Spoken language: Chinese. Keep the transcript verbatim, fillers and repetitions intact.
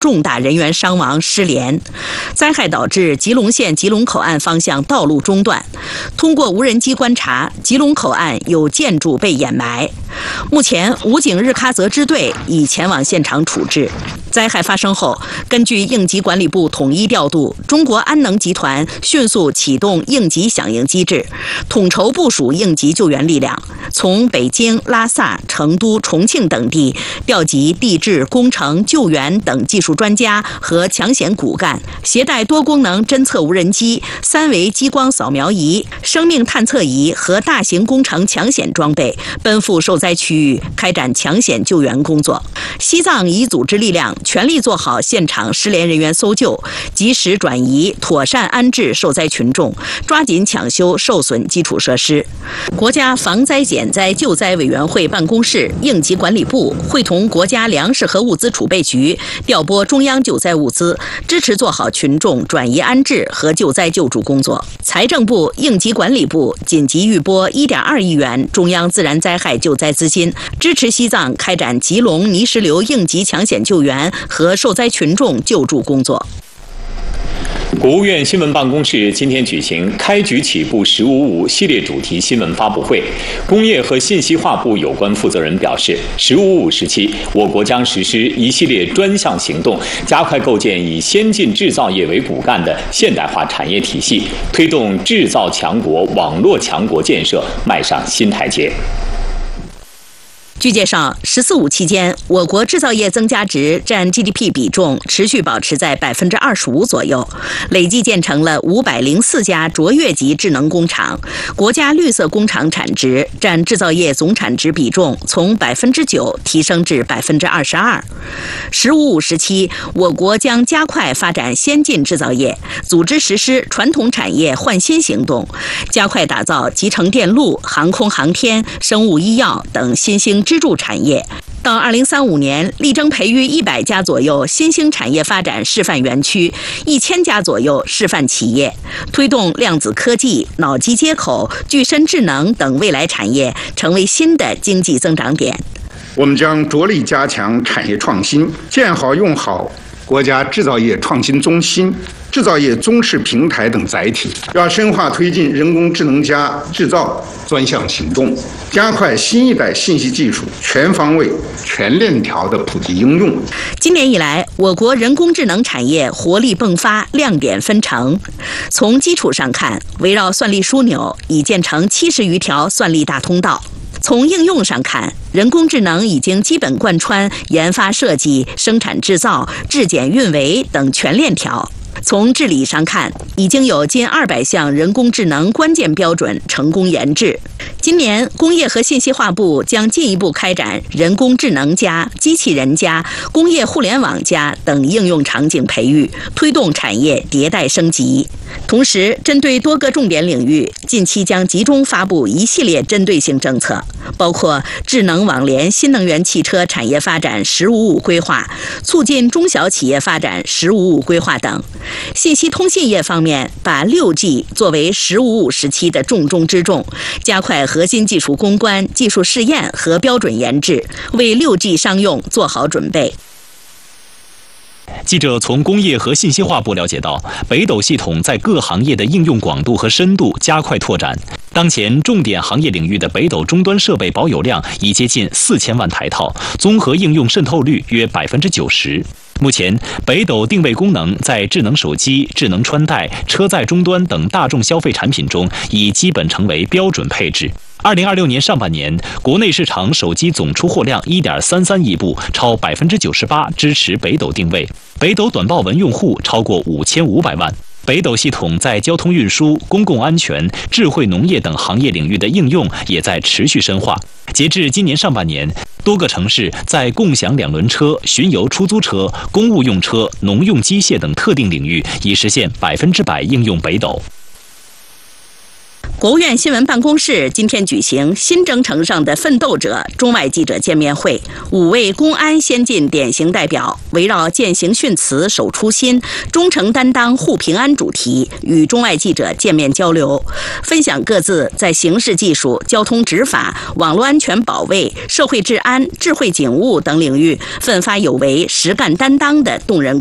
重大人员伤亡失联。灾害导致吉隆县吉隆口岸方向道路中断。通过无人机观察，吉隆口岸有建筑被掩埋。目前，武警日喀则支队已前往现场处置。灾害发生后，根据应急管理部统一调度，中国安能集团迅速启动应急响应机制，统筹部署应急救援力量，从北京、拉萨、成都、重庆等地调集地质、工程、救援等技术专家和抢险骨干，携带多功能侦测无人机、三维激光扫描仪、生命探测仪和大型工程抢险装备，奔赴受灾区域开展抢险救援工作。西藏已组织力量全力做好现场失联人员搜救，及时转移、妥善安置受灾群众，抓紧抢修受损基础设施。国家防灾减灾救灾委员会办公室、应急管理部会同国家粮食和物资储备局调拨中央救灾物资，支持做好群众转移安置和救灾救助工作。财政部、应急管理部紧急预拨一点二亿元中央自然灾害救灾资金，支持西藏开展吉隆泥石流应急抢险救援和受灾群众救助工作。 国务院新闻办公室今天举行开局起步“十五五”系列主题新闻发布会。工业和信息化部有关负责人表示，“十五五”时期，我国将实施一系列专项行动，加快构建以先进制造业为骨干的现代化产业体系，推动制造强国、网络强国建设迈上新台阶。 据介绍，“十四五”期间，我国制造业增加值占 G D P 比重持续保持在百分之二十五左右，累计建成了五百零四家卓越级智能工厂。国家绿色工厂产值占制造业总产值比重从百分之九提升至百分之二十二。“十五五”时期，我国将加快发展先进制造业，组织实施传统产业换新行动，加快打造集成电路、航空航天、生物医药等新兴支柱产业。到二零三五年，力争培育一百家左右新兴产业发展示范园区，一千家左右示范企业，推动量子科技、脑机接口、具身智能等未来产业成为新的经济增长点。 我们将着力加强产业创新，建好用好国家制造业创新中心、制造业综示平台等载体，要深化推进人工智能加制造专项行动，加快新一代信息技术全方位、全链条的普及应用。 今年以来，我国人工智能产业活力迸发，亮点纷呈。从基础上看，围绕算力枢纽已建成七十余条算力大通道。从应用上看，人工智能已经基本贯穿研发设计、生产制造、质检运维等全链条。从治理上看，已经有近二百项人工智能关键标准成功研制。今年，工业和信息化部将进一步开展人工智能加、机器人加、工业互联网加等应用场景培育，推动产业迭代升级。同时，针对多个重点领域，近期将集中发布一系列针对性政策，包括智能网联新能源汽车产业发展“十五五”规划、促进中小企业发展“十五五”规划等。信息通信业方面，把六 G 作为“十五五”时期的重中之重，加快核心技术攻关、技术试验和标准研制，为六 G 商用做好准备。 记者从工业和信息化部了解到，北斗系统在各行业的应用广度和深度加快拓展。当前重点行业领域的北斗终端设备保有量已接近四千万台套，综合应用渗透率约百分之九十。目前，北斗定位功能在智能手机、智能穿戴、车载终端等大众消费产品中已基本成为标准配置。二零二六年上半年，国内市场手机总出货量 一点三三亿部，超百分之九十八支持北斗定位，北斗短报文用户超过五千五百万。北斗系统在交通运输、公共安全、智慧农业等行业领域的应用也在持续深化。截至今年上半年，多个城市在共享两轮车、巡游出租车、公务用车、农用机械等特定领域已实现百分之百应用北斗。 国务院新闻办公室今天举行新征程上的奋斗者中外记者见面会，五位公安先进典型代表围绕践行训词、守初心、忠诚担当、护平安主题，与中外记者见面交流，分享各自在刑事技术、交通执法、网络安全保卫、社会治安、智慧警务等领域奋发有为、实干担当的动人